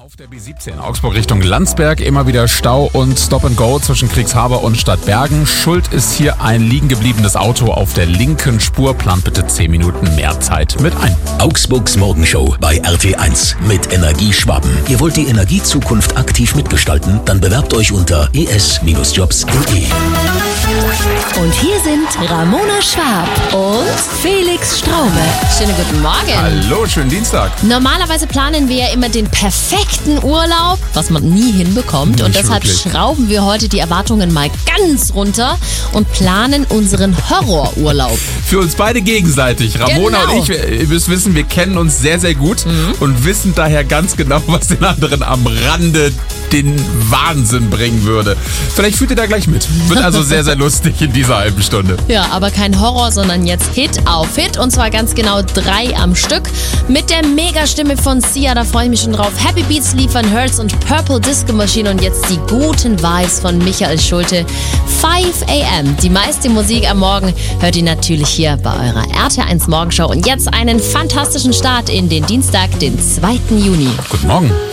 Auf der B17 Augsburg Richtung Landsberg immer wieder Stau und Stop and Go zwischen Kriegshaber und Stadtbergen. Schuld ist hier ein liegen gebliebenes Auto auf der linken Spur. Plant bitte 10 Minuten mehr Zeit mit ein. Augsburgs Morgenshow bei RT1 mit Energieschwaben. Ihr wollt die Energiezukunft aktiv mitgestalten? Dann bewerbt euch unter es-jobs.de. Und hier sind Ramona Schwab und Felix Straume. Schönen guten Morgen. Hallo, schönen Dienstag. Normalerweise planen wir ja immer den perfekten Urlaub, was man nie hinbekommt. Und deshalb schrauben wir heute die Erwartungen mal ganz runter und planen unseren Horrorurlaub. Für uns beide gegenseitig. Ramona und ich, ihr müsst wissen, wir kennen uns sehr, sehr gut und wissen daher ganz genau, was den anderen am Rande den Wahnsinn bringen würde. Vielleicht führt ihr da gleich mit. Wird also sehr, sehr lustig in dieser halben Stunde. Ja, aber kein Horror, sondern jetzt Hit auf Hit. Und zwar ganz genau 3 am Stück. Mit der Megastimme von Sia, da freue ich mich schon drauf. Happy Beats liefern Hertz und Purple Disco Machine. Und jetzt die guten Vibes von Michael Schulte. 5 AM. Die meiste Musik am Morgen hört ihr natürlich hier bei eurer RT1 Morgenshow. Und jetzt einen fantastischen Start in den Dienstag, den 2. Juni. Guten Morgen.